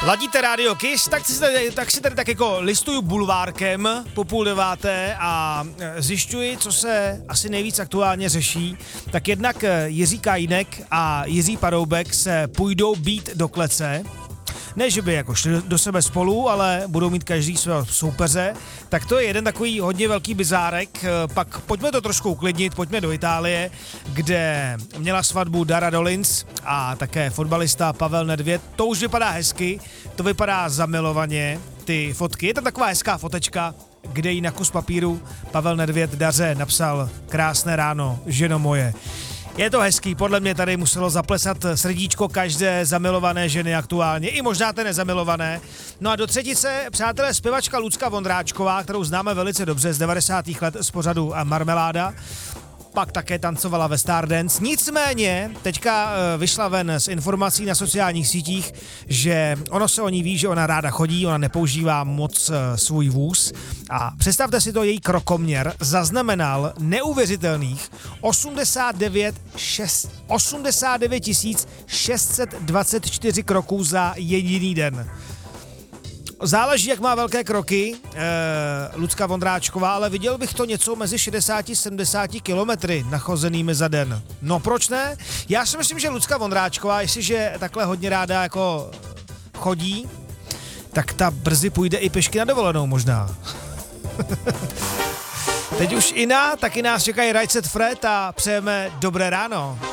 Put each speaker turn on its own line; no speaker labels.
Ladíte Radio Kiss, tak si tady tak jako listuju bulvárkem po 8:30 a zjišťuji, co se asi nejvíc aktuálně řeší. Tak jednak Jiří Kajnek a Jiří Paroubek se půjdou být do klece. Ne, že by jako šli do sebe spolu, ale budou mít každý svého soupeře. Tak to je jeden takový hodně velký bizárek. Pak pojďme to trošku uklidnit, pojďme do Itálie, kde měla svatbu Dara Dolins a také fotbalista Pavel Nedvěd. To už vypadá hezky, to vypadá zamilovaně, ty fotky. Je tam taková hezká fotečka, kde jí na kus papíru Pavel Nedvěd Daře napsal: krásné ráno, ženo moje. Je to hezký, podle mě tady muselo zaplesat srdíčko každé zamilované ženy aktuálně, i možná té nezamilované. No a do třetice, přátelé, zpěvačka Lucka Vondráčková, kterou známe velice dobře z 90. let z pořadu Marmeláda, pak také tancovala ve Stardance. Nicméně teďka vyšla ven s informací na sociálních sítích, že ono se o ní ví, že ona ráda chodí, ona nepoužívá moc svůj vůz. A představte si to, její krokoměr zaznamenal neuvěřitelných 89 624 kroků za jediný den. Záleží, jak má velké kroky Lucka Vondráčková, ale viděl bych to něco mezi 60-70 kilometry nachozenými za den. No proč ne? Já si myslím, že Lucka Vondráčková, jestliže takhle hodně ráda jako chodí, tak ta brzy půjde i pěšky na dovolenou možná. Teď už taky nás čekají Right Set Fred a přejeme dobré ráno.